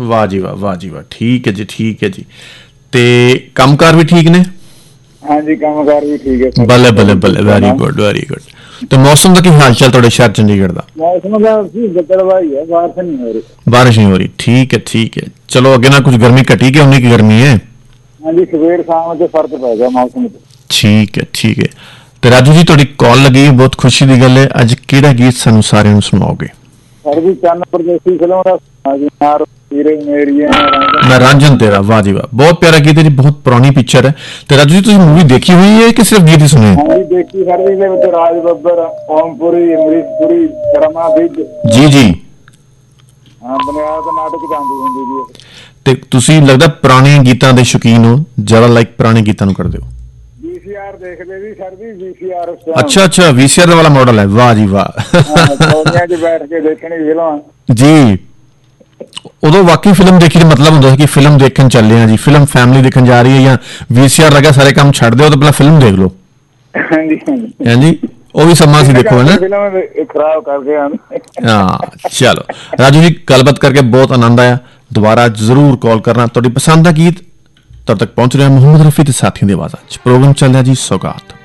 ਵਾਹ ਜੀ ਵਾਹ, ਵਾਹ ਜੀ ਵਾਹ, ਠੀਕ ਹੈ ਜੀ, ਠੀਕ ਹੈ ਜੀ। ਤੇ ਕੰਮਕਾਰ ਵੀ ਠੀਕ ਨੇ? ਹਾਂਜੀ, ਕੰਮਕਾਰ ਵੀ ਠੀਕ ਹੈ। ਬੱਲੇ ਬੱਲੇ ਬੱਲੇ, ਵੈਰੀ ਗੁੱਡ ਵੈਰੀ ਗੁੱਡ। ਤੇ ਮੌਸਮ ਦਾ ਕੀ ਹਾਲ ਚਾਲ ਤੁਹਾਡੇ ਸ਼ਹਿਰ ਚੰਡੀਗੜ੍ਹ ਦਾ? ਮੌਸਮ ਦਾ ਬੱਦਲਵਾਈ ਹੈ, ਬਾਰਿਸ਼ ਨਹੀਂ ਹੋ ਰਹੀ। ਬਾਰਿਸ਼ ਨਹੀਂ ਹੋ ਰਹੀ, ਠੀਕ ਹੈ ਠੀਕ ਹੈ। ਚਲੋ ਅੱਗੇ ਨਾਲ ਕੁਝ ਗਰਮੀ ਘਟੀ ਕਿ ਉਨੀ ਕੀ ਗਰਮੀ ਹੈ? ਹਾਂਜੀ, ਸਵੇਰ ਸ਼ਾਮ ਤੇ ਫਰਕ ਪੈ ਗਿਆ ਮੌਸਮ 'ਚ। ਠੀਕ ਹੈ ਠੀਕ ਹੈ। ਤੇ ਰਾਜੂ ਜੀ ਤੁਹਾਡੀ ਕਾਲ ਲੱਗੀ, ਬਹੁਤ ਖੁਸ਼ੀ ਦੀ ਗੱਲ ਹੈ। ਅੱਜ ਕਿਹੜਾ ਗੀਤ ਸਾਨੂੰ ਸਾਰਿਆਂ ਨੂੰ ਸੁਣਾਓਗੇ? ਸਰ ਜੀ, ਚੰਨ ਪਰਦੇਸੀ ਫਿਲਮ ਦਾ ਮੈਂ ਰਾਂਝਨ ਤੇਰਾ, ਵਾਹ ਜੀ ਵਾਹ, ਬਹੁਤ ਪਿਆਰਾ ਗੀਤ ਹੈ ਜੀ, ਬਹੁਤ ਪੁਰਾਣੀ ਪਿਕਚਰ ਹੈ। ਤੇ ਰਾਜੂ ਜੀ ਤੁਸੀਂ ਮੂਵੀ ਦੇਖੀ ਹੋਈ ਹੈ ਕਿ ਸਿਰਫ ਗੀਤ ਹੀ ਸੁਣੇ? ਹਾਂਜੀ, ਦੇਖੀ ਸਰ ਜੀ, ਦੇ ਵਿੱਚ ਰਾਜ ਬੱਬਰ, ਓਮਪੁਰੀ, ਅਮਰੀਸ਼ਪੁਰੀ, ਕਰਮਾ ਬਿੱਜ ਜੀ ਜੀ ਬੁਨਿਆਦ ਨਾਟਕ ਜਾਂਦੀ ਹੁੰਦੀ ਜੀ। ਤੇ ਤੁਸੀਂ ਲੱਗਦਾ ਪੁਰਾਣੇ ਗੀਤਾਂ ਦੇ ਸ਼ੌਕੀਨ ਹੋ, ਜ਼ਿਆਦਾ ਲਾਈਕ ਪੁਰਾਣੇ ਗੀਤਾਂ ਨੂੰ ਕਰਦੇ ਹੋ? VCR ਦੇਖਦੇ ਵੀ ਸਰ ਜੀ, VCR। ਅੱਛਾ ਅੱਛਾ, VCR ਵਾਲਾ ਮਾਡਲ ਹੈ, ਵਾਹ ਜੀ ਵਾਹ। ਕੌਲੀਆਂ 'ਚ ਬੈਠ ਕੇ ਦੇਖਣੀ ਫਿਲਮਾਂ ਜੀ। ਉਦੋਂ ਵਾਕਈ ਫਿਲਮ ਦੇਖੀ ਦਾ ਮਤਲਬ ਹੁੰਦਾ ਸੀ ਕਿ ਫਿਲਮ ਦੇਖਣ ਚੱਲੇ ਆ ਜੀ, ਫਿਲਮ ਫੈਮਿਲੀ ਦੇਖਣ ਜਾ ਰਹੀ ਹੈ, ਜਾਂ VCR ਲੱਗਾ ਸਾਰੇ ਕੰਮ ਛੱਡ ਦਿਓ ਤੇ ਪਹਿਲਾਂ ਫਿਲਮ ਦੇਖ ਲਓ। ਹਾਂਜੀ ਹਾਂਜੀ, ਉਹ ਵੀ ਸਮਾਂ ਸੀ ਦੇਖੋ, ਹੈ ਨਾ? ਫਿਲਮ ਖਰਾਬ ਕਰਕੇ ਹਾਂ। ਚਲੋ ਰਾਜੂ ਜੀ, ਗੱਲਬਾਤ ਕਰਕੇ ਬਹੁਤ ਆਨੰਦ ਆਇਆ, ਦੁਬਾਰਾ ਜ਼ਰੂਰ ਕਾਲ ਕਰਨਾ। ਤੁਹਾਡੀ ਪਸੰਦ ਦਾ ਗੀਤ ਤਦ ਤੱਕ ਪਹੁੰਚ ਰਿਹਾ ਮੁਹੰਮਦ ਰਫੀ ਤੇ ਸਾਥੀਆਂ ਦੀ ਆਵਾਜ਼ਾਂ 'ਚ। ਪ੍ਰੋਗਰਾਮ ਚੱਲ ਰਿਹਾ ਜੀ ਸੌਗਾਤ।